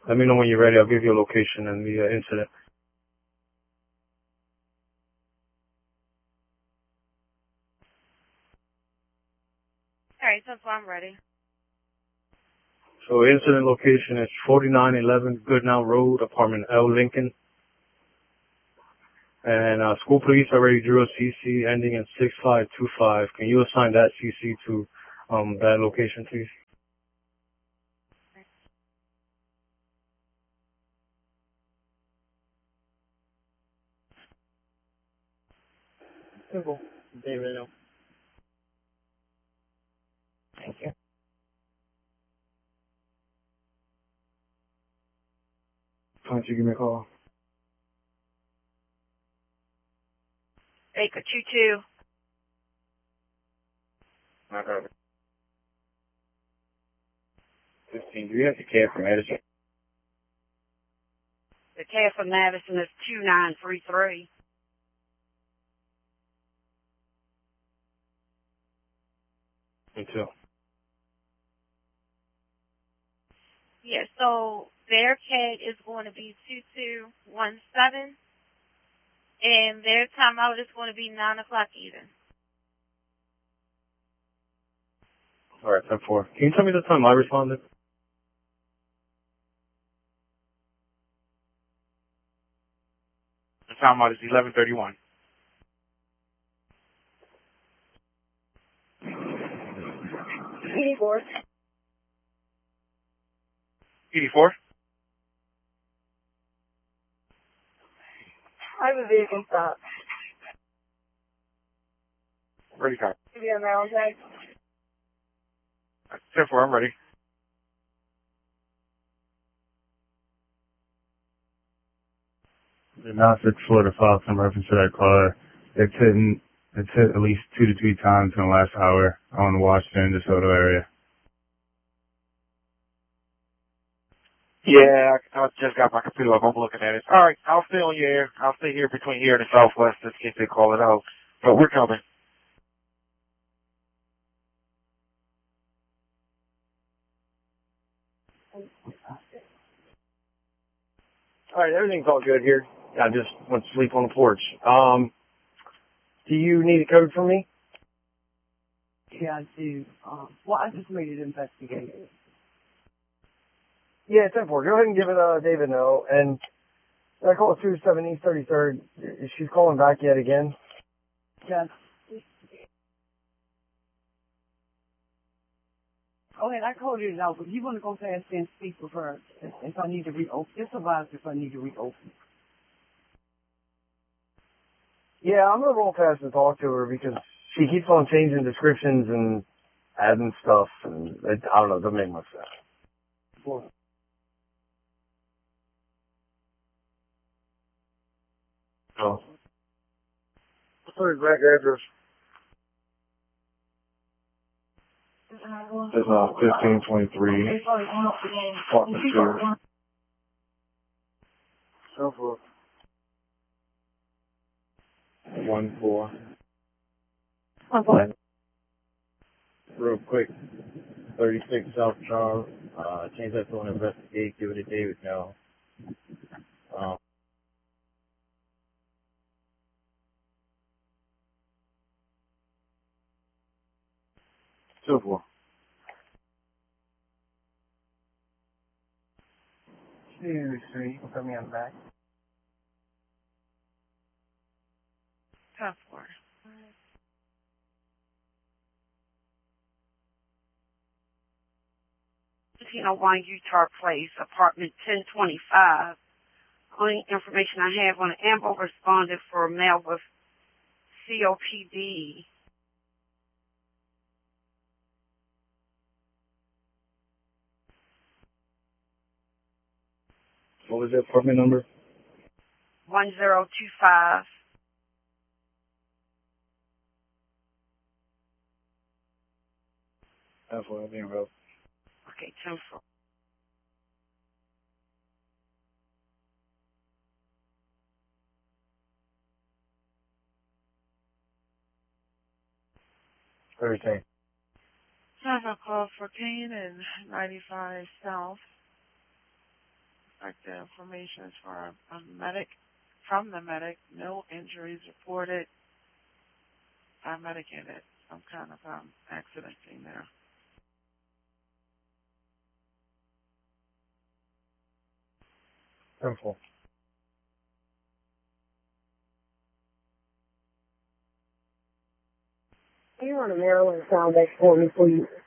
Let me know when you're ready. I'll give you a location and the incident. All right, that's why I'm ready. So incident location is 4911 Goodnow Road, apartment L, Lincoln. And school police already drew a CC ending in 6525. Can you assign that CC to that location, please? Simple. David, no. Thank you. Why don't you give me a call? Baker 22. My brother. 15. Do you have the care for Madison? The care for Madison is 2933. Until. Yeah, so their CAG is going to be 2217, and their timeout is going to be 9 o'clock even. All right, 10-4. Can you tell me the time I responded? The timeout is 11:31. 84. 84? I have a vehicle stop. Ready, copy. Maybe a Maryland tag. 10-4, I'm ready. The 96 Florida file some reference to that car. It's hit at least 2 to 3 times in the last hour on Washington, DeSoto area. Yeah, I just got my computer up. I'm looking at it. All right, I'll stay on your air. I'll stay here between here and the Southwest just in case they call it out. But we're coming. All right, everything's all good here. I just went to sleep on the porch. Do you need a code from me? Yeah, I do. Well, I just made it investigated. Yeah, 10-4. Go ahead and give it David know. And I call it 27 East 33rd. She's calling back yet again. Yes. Go ahead, I called it out, but you want to go fast and speak with her if I need to reopen. Just advise if I need to reopen. Yeah, I'm gonna roll past and talk to her because she keeps on changing descriptions and adding stuff, and I don't know, it doesn't make much sense. Well, Oh. What's her exact address? It's 1523. Apartment 2. So for 1-4. Real quick, 36 South Charles. Change that to an investigate. Give it to David now. So for. Seriously, put me on the back. 10-4. 1501 Utah Place, apartment 1025. Only information I have on the Amber responded for a male with COPD. What was the apartment number? 1025. That's what I'm being real. Okay, 10-4. Everything. I have a call for Kane and 95 South. like the information is for a medic, from the medic, no injuries reported. Medic in it, some kind of accident thing there. Simple. Can you run a Maryland sound back for me, please?